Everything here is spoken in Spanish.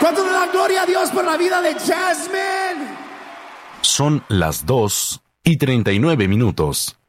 ¿Cuánto le dan gloria a Dios por la vida de Jasmine? Son las 2:39.